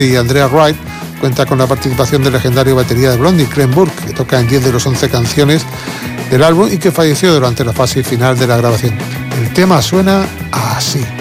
y Andrea Wright cuenta con la participación del legendario batería de Blondie, Clem Burke, que toca en 10 de las 11 canciones del álbum y que falleció durante la fase final de la grabación. El tema suena así.